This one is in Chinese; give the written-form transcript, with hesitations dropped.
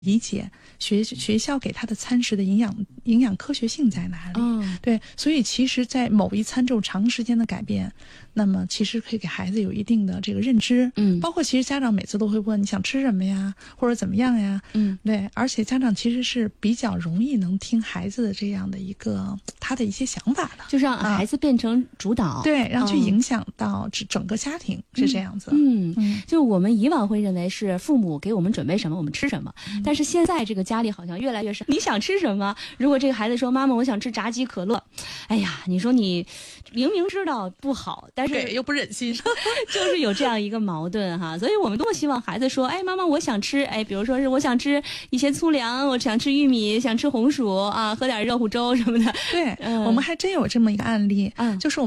理解学校给他的餐食的营养科学性在哪里。对，所以其实在某一餐之后长时间的改变，那么其实可以给孩子有一定的这个认知。包括其实家长每次都会问你想吃什么呀，或者怎么样呀。对，而且家长其实是比较容易能听孩子的这样的一个他的一些想法的， 就是让孩子变成主导。 对，让去影响到整个家庭，是这样子。 就我们以往会认为是父母给我们准备什么我们吃什么，但是现在这个家里好像越来越是你想吃什么。如果这个孩子说妈妈我想吃炸鸡可乐，哎呀，你说你明明知道不好，但是又不忍心就是有这样一个矛盾哈。所以我们多么希望孩子说，哎，妈妈我想吃，哎，比如说是我想吃一些粗粮，我想吃玉米，想吃红薯啊，喝点热乎粥什么的。 对，我们还真有这么一个案例，就是